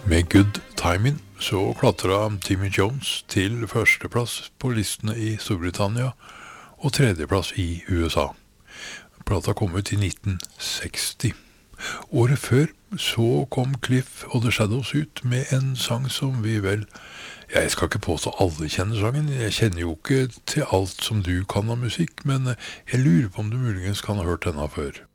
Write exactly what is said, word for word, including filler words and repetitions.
Med Good Timing så klatret Timmy Jones til førsteplass på listene i Storbritannia og tredjeplass i U S A. Plata kom ut i nitten seksti. Året før så kom Cliff og The Shadows ut med en sang som vi vel, jeg skal ikke påstå alle kjenner sangen, jeg kjenner jo ikke til alt som du kan av musikk, men jeg lurer på om du muligens kan ha hørt denne før.